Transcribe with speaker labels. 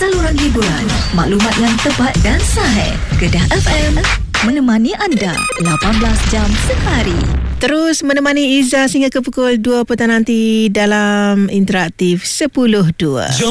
Speaker 1: saluran hiburan, maklumat yang tepat dan sahih. Kedah FM menemani anda 18 jam sehari.
Speaker 2: Terus menemani Izzah sehingga ke pukul 2 petang nanti dalam Interaktif 10.2.